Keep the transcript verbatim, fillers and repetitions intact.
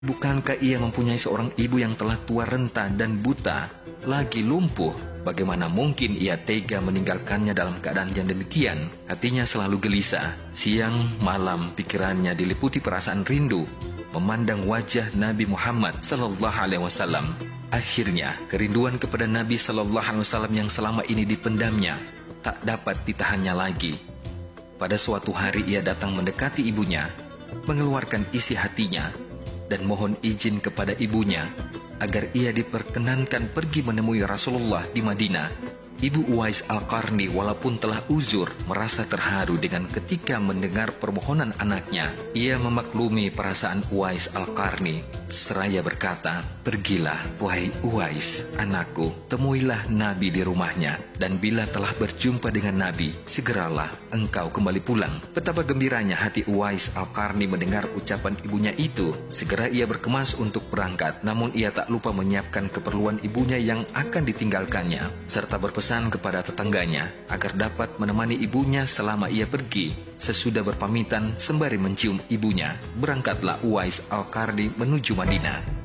Bukankah ia mempunyai seorang ibu yang telah tua renta dan buta, lagi lumpuh? Bagaimana mungkin ia tega meninggalkannya dalam keadaan yang demikian? Hatinya selalu gelisah. Siang malam pikirannya diliputi perasaan rindu memandang wajah Nabi Muhammad sallallahu alaihi wasallam. Akhirnya kerinduan kepada Nabi sallallahu alaihi wasallam yang selama ini dipendamnya tak dapat ditahannya lagi. Pada suatu hari ia datang mendekati ibunya, mengeluarkan isi hatinya dan mohon izin kepada ibunya agar ia diperkenankan pergi menemui Rasulullah di Madinah. Ibu Uwais Al-Qarni walaupun telah uzur merasa terharu dengan ketika mendengar permohonan anaknya. Ia memaklumi perasaan Uwais Al-Qarni seraya berkata, "Pergilah wahai Uwais anakku, temuilah Nabi di rumahnya, dan bila telah berjumpa dengan Nabi, segeralah engkau kembali pulang." Betapa gembiranya hati Uwais Al-Qarni mendengar ucapan ibunya itu. Segera ia berkemas untuk berangkat, namun ia tak lupa menyiapkan keperluan ibunya yang akan ditinggalkannya, serta berpesan kepada tetangganya agar dapat menemani ibunya selama ia pergi. Sesudah berpamitan sembari mencium ibunya, berangkatlah Uwais Al-Qarni menuju Madinah.